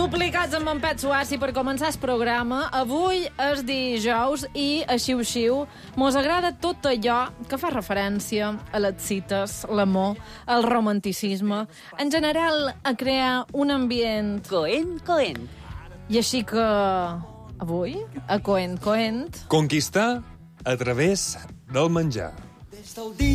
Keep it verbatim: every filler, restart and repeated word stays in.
Duplicats amb en Pet Suassi per començar el programa. Avui és dijous i, aixiu-xiu, mos agrada tot allò que fa referència a les cites, l'amor, el romanticisme, en general a crear un ambient... Coent, coent. I així que... avui, a Coent, coent... Conquistar a través del menjar. Des del dia